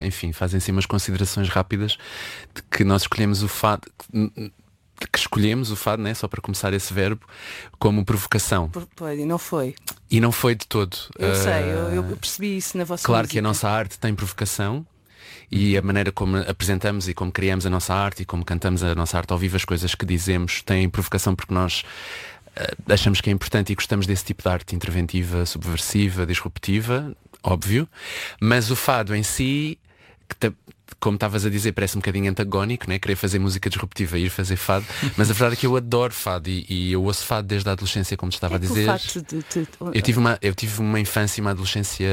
enfim, fazem-se umas considerações rápidas de que nós escolhemos o fado, que escolhemos o fado, né, só para começar esse verbo, como provocação. E não foi. E não foi de todo. Eu sei, eu percebi isso na vossa Claro música. que a nossa arte tem provocação e a maneira como apresentamos e como criamos a nossa arte e como cantamos a nossa arte ao vivo, as coisas que dizemos têm provocação porque nós achamos que é importante e gostamos desse tipo de arte interventiva, subversiva, disruptiva, óbvio, mas o fado em si, como estavas a dizer, parece um bocadinho antagónico, né? Querer fazer música disruptiva e ir fazer fado, mas a verdade é que eu adoro fado e eu ouço fado desde a adolescência, como te estava a dizer. Eu tive uma infância e uma adolescência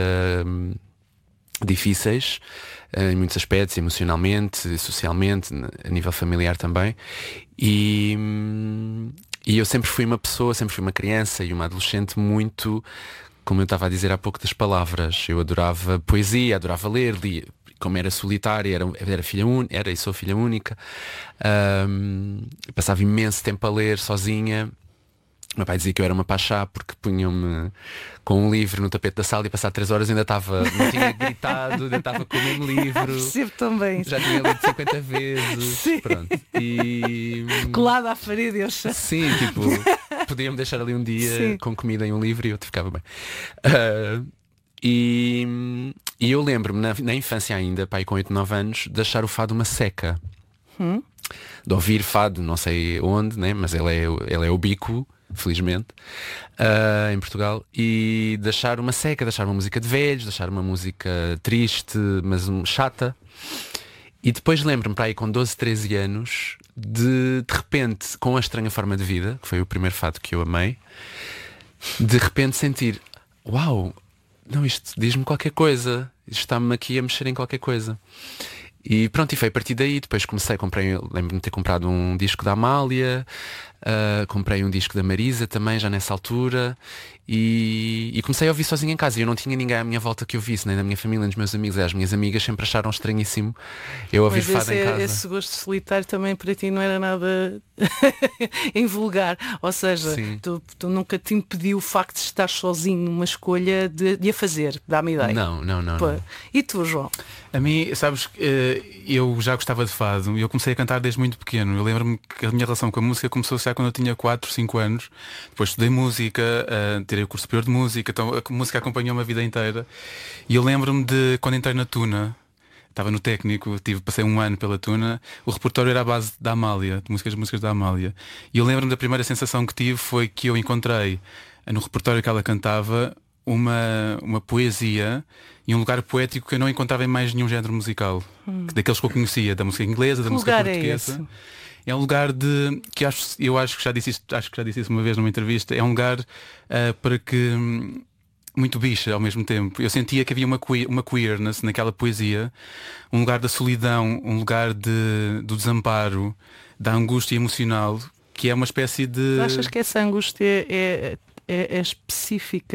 difíceis em muitos aspectos, emocionalmente, socialmente, a nível familiar também, e eu sempre fui uma pessoa, sempre fui uma criança e uma adolescente muito, como eu estava a dizer há pouco, das palavras. Eu adorava poesia, adorava ler, lia. Como era solitária, era filha única, era e sou filha única, passava imenso tempo a ler sozinha. O meu pai dizia que eu era uma pachá porque punham-me com um livro no tapete da sala e passado 3 horas ainda estava, não tinha gritado, ainda estava com o mesmo livro. Percebo também. Já tinha lido 50 vezes. Sim. Pronto. E colado à parede, eu sei. sim, tipo, podiam-me deixar ali um dia Sim. com comida e um livro e eu ficava bem. E eu lembro-me na infância ainda, pai, com 8, 9 anos, de achar o fado uma seca. De ouvir fado, não sei onde, né? Mas ele é ubíquo, felizmente, em Portugal, e de achar uma seca, de achar uma música de velhos, de achar uma música triste, mas chata. E depois lembro-me, para aí com 12, 13 anos, de repente, com A Estranha Forma de Vida, que foi o primeiro fado que eu amei, de repente sentir, uau, não, isto diz-me qualquer coisa, isto está-me aqui a mexer em qualquer coisa. E pronto, e foi a partir daí. Depois lembro-me de ter comprado um disco da Amália, comprei um disco da Marisa também, já nessa altura, e comecei a ouvir sozinho em casa. E eu não tinha ninguém à minha volta que ouvisse, nem da minha família, nem dos meus amigos. As minhas amigas sempre acharam estranhíssimo eu ouvir fado em casa. Esse gosto solitário também para ti não era nada invulgar. Ou seja, tu nunca te impediu o facto de estar sozinho numa escolha de a fazer, dá-me ideia. Não. E tu, João? A mim, sabes, eu já gostava de fado e eu comecei a cantar desde muito pequeno. Eu lembro-me que a minha relação com a música começou já quando eu tinha 4, 5 anos. Depois estudei música, tirei o curso superior de música, então a música acompanhou-me a vida inteira. E eu lembro-me de quando entrei na Tuna, estava no técnico, passei 1 ano pela Tuna, o repertório era à base da Amália, de músicas da Amália. E eu lembro-me da primeira sensação que tive foi que eu encontrei no repertório que ela cantava uma poesia e um lugar poético que eu não encontrava em mais nenhum género musical, daqueles que eu conhecia, da música inglesa, da música portuguesa. É um lugar que eu acho que já disse isso uma vez numa entrevista. É um lugar para que muito bicha ao mesmo tempo. Eu sentia que havia uma queerness naquela poesia, um lugar da solidão, um lugar do desamparo, da angústia emocional, que é uma espécie de... Achas que essa angústia é específica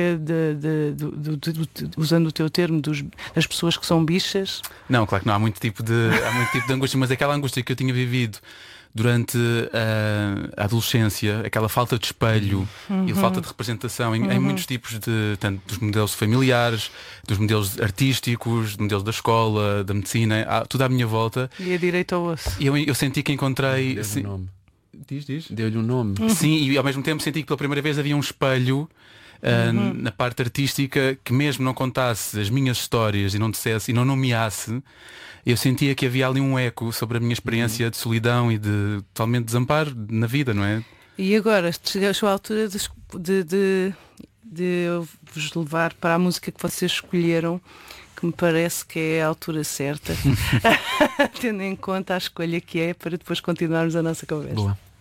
usando o teu termo das pessoas que são bichas? Não, claro que não, há muito tipo de angústia, mas aquela angústia que eu tinha vivido durante a adolescência, aquela falta de espelho e a falta de representação em muitos tipos tanto dos modelos familiares, dos modelos artísticos, dos modelos da escola, da medicina, tudo à minha volta. E a direita ao osso. Eu senti que encontrei... Deu-lhe um nome. Diz? Deu-lhe um nome. Sim, e ao mesmo tempo senti que pela primeira vez havia um espelho na parte artística que, mesmo não contasse as minhas histórias e não dissesse e não nomeasse, eu sentia que havia ali um eco sobre a minha experiência de solidão e de totalmente desamparo na vida, não é? E agora chegou a altura de eu vos levar para a música que vocês escolheram, que me parece que é a altura certa, tendo em conta a escolha que é, para depois continuarmos a nossa conversa. Boa.